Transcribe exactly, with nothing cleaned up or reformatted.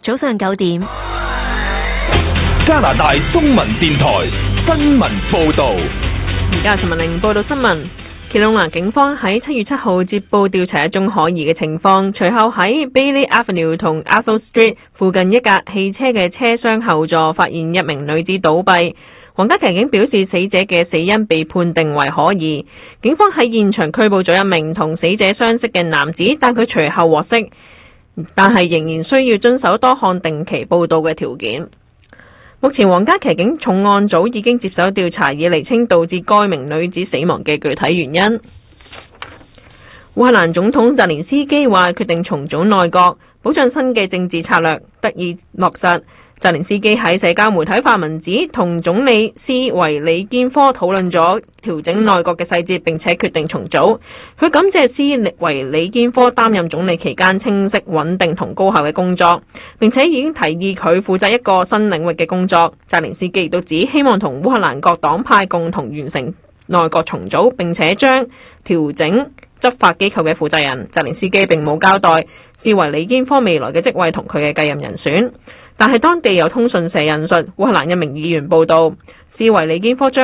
早上九點， 加拿大中文電台新聞報道。 而家陳文玲報道新聞。傑隆拿警方喺七月七號接報調查一宗可疑嘅情況，隨後喺 Bailey Avenue 同 Ethel Street 附近一架汽車嘅車廂後座發現一名女子倒斃。皇家騎警表示，死者嘅死因被判定為可疑。警方喺現場拘捕咗一名同死者相識嘅男子，但佢隨後獲釋，但係仍然需要遵守多項定期報到嘅條件。目前皇家騎警重案組已經接手調查，以釐清導致該名女子死亡嘅具體原因。烏克蘭總統澤連斯基話決定重組內閣，保障新嘅政治策略得以落實。澤連斯基喺社交媒體發文指，同總理斯維里堅科討論咗調整內閣嘅細節，並且決定重組。佢感謝斯維里堅科擔任總理期間清晰、穩定同高效嘅工作，並且已經提議佢負責一個新領域嘅工作。澤連斯基亦都指希望同烏克蘭各黨派共同完成內閣重組，並且將調整執法機構嘅負責人。澤連斯基並冇交代斯維里堅科未來嘅職位同佢嘅繼任人選。但係當地有通訊社引述烏克蘭一名議員報道，斯維里堅科將